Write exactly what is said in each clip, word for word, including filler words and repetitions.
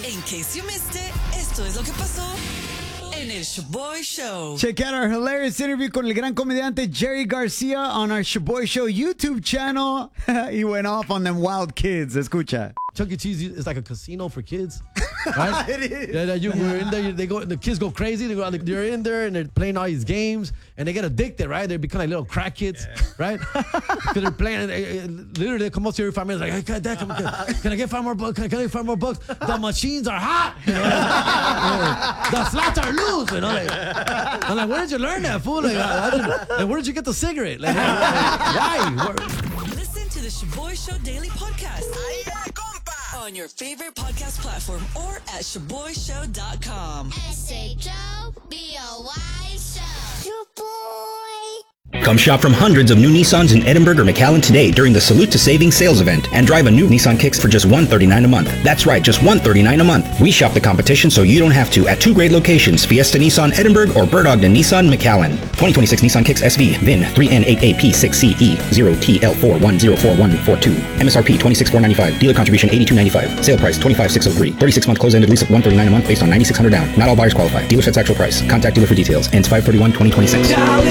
In case you missed it, esto es lo que pasó en el Shaboy Show. Check out our hilarious interview con el gran comediante Jerry Garcia on our Shaboy Show YouTube channel. He went off on them wild kids. Escucha. Chuck E. Cheese is like a casino for kids, right? It is. Yeah, you were in there. They go. The kids go crazy. They go. They're in there and they're playing all these games, and they get addicted, right? They become like little crack kids, yeah. Right? Because they're playing. They, literally, they come up to every five minutes like, "Hey, can, Dad, can, can, can I get five more bucks? Can, can I get five more bucks? The machines are hot. You know, like, the slots are loose. You know, like, I'm like, where did you learn that, fool? Like, I, I didn't, like where did you get the cigarette? Like, why? Where? Listen to the Shaboy Show Daily Podcast on your favorite podcast platform or at shaboy show dot com. S H O B O Y Show. Shaboy. Come shop from hundreds of new Nissans in Edinburgh or McAllen today during the Salute to Savings sales event and drive a new Nissan Kicks for just one hundred thirty-nine dollars a month. That's right, just one hundred thirty-nine dollars a month. We shop the competition so you don't have to at two great locations, Fiesta Nissan Edinburgh or Bird Ogden Nissan McAllen. twenty twenty-six Nissan Kicks S V, V I N three N eight A P six C E zero T L four one zero four one four two. M S R P twenty-six thousand four hundred ninety-five. Dealer contribution eighty-two ninety-five. Sale price twenty-five thousand six hundred three. thirty-six month close-ended lease of one hundred thirty-nine dollars a month based on nine thousand six hundred dollars down. Not all buyers qualify. Dealer sets actual price. Contact dealer for details. Ends five thirty-one twenty twenty-six.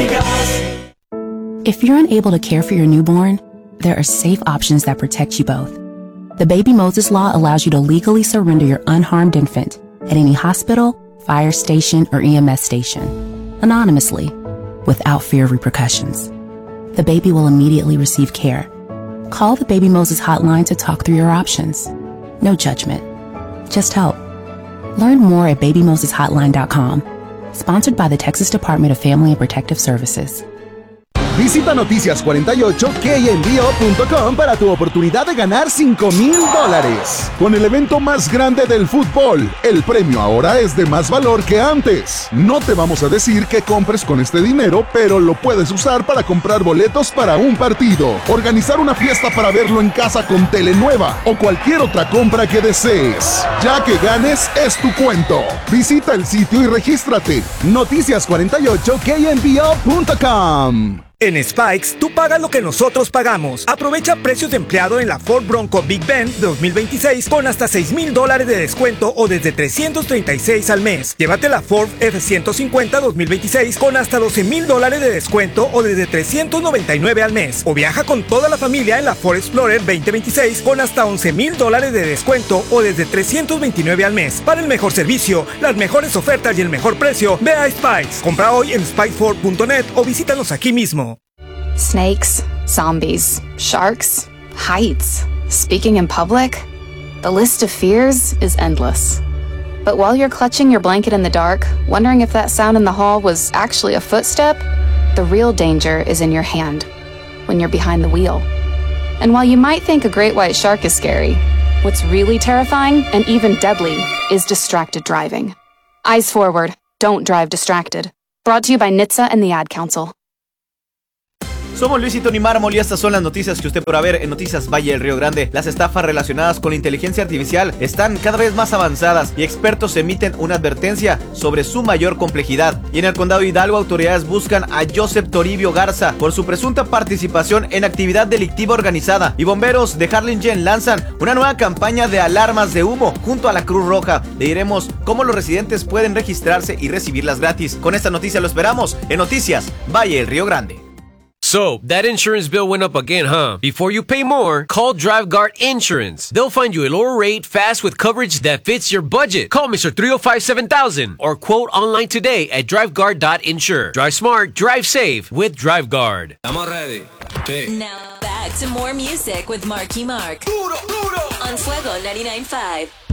If you're unable to care for your newborn, there are safe options that protect you both. The Baby Moses Law allows you to legally surrender your unharmed infant at any hospital, fire station, or E M S station, anonymously, without fear of repercussions. The baby will immediately receive care. Call the Baby Moses hotline to talk through your options. No judgment, just help. Learn more at baby moses hotline dot com. Sponsored by the Texas Department of Family and Protective Services. Visita noticias cuarenta y ocho K N B O punto com para tu oportunidad de ganar cinco mil dólares. Con el evento más grande del fútbol, el premio ahora es de más valor que antes. No te vamos a decir que compres con este dinero, pero lo puedes usar para comprar boletos para un partido, organizar una fiesta para verlo en casa con tele nueva o cualquier otra compra que desees. Ya que ganes, es tu cuento. Visita el sitio y regístrate. noticias cuarenta y ocho K N B O punto com. En Spikes, tú pagas lo que nosotros pagamos. Aprovecha precios de empleado en la Ford Bronco Big Bend dos mil veintiséis con hasta seis mil dólares de descuento o desde trescientos treinta y seis al mes. Llévate la Ford F ciento cincuenta dos mil veintiséis con hasta doce mil dólares de descuento o desde trescientos noventa y nueve al mes. O viaja con toda la familia en la Ford Explorer veinte veintiséis con hasta once mil dólares de descuento o desde trescientos veintinueve al mes. Para el mejor servicio, las mejores ofertas y el mejor precio, ve a Spikes. Compra hoy en spike ford punto net o visítanos aquí mismo. Snakes, zombies, sharks, heights, speaking in public. The list of fears is endless. But while you're clutching your blanket in the dark, wondering if that sound in the hall was actually a footstep, the real danger is in your hand, when you're behind the wheel. And while you might think a great white shark is scary, what's really terrifying and even deadly is distracted driving. Eyes forward, don't drive distracted. Brought to you by N H T S A and the Ad Council. Somos Luis y Tony Mármol y estas son las noticias que usted podrá ver en Noticias Valle del Río Grande. Las estafas relacionadas con la inteligencia artificial están cada vez más avanzadas y expertos emiten una advertencia sobre su mayor complejidad. Y en el condado de Hidalgo, autoridades buscan a Joseph Toribio Garza por su presunta participación en actividad delictiva organizada. Y bomberos de Harlingen lanzan una nueva campaña de alarmas de humo junto a la Cruz Roja. Le diremos cómo los residentes pueden registrarse y recibirlas gratis. Con esta noticia lo esperamos en Noticias Valle del Río Grande. So, that insurance bill went up again, huh? Before you pay more, call DriveGuard Insurance. They'll find you a lower rate, fast with coverage that fits your budget. Call Mister three oh five, seven thousand or quote online today at driveguard dot insure. Drive smart, drive safe with DriveGuard. Estamos ready. Sí. Now back to more music with Marky Mark. Duro, duro. On Fuego ninety-nine point five.